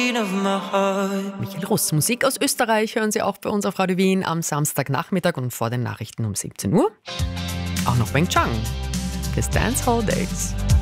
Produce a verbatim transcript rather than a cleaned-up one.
Michael Russ, Musik aus Österreich hören Sie auch bei uns auf Radio Wien am Samstagnachmittag und vor den Nachrichten um siebzehn Uhr. Auch noch Wang Chang, This Dance Hall Days.